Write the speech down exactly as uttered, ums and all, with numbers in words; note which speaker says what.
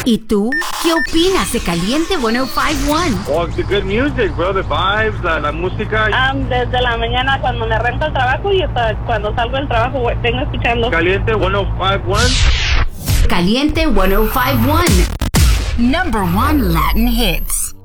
Speaker 1: ¿Y tú? ¿Qué opinas de Caliente ciento cincuenta y uno?
Speaker 2: Oh, the good music, bro. The vibes, la, la música.
Speaker 3: Um, desde la mañana cuando me arranco el trabajo y hasta cuando salgo del trabajo vengo escuchando.
Speaker 2: Caliente ciento cincuenta y uno.
Speaker 1: Caliente ciento cincuenta y uno. Number one Latin hits.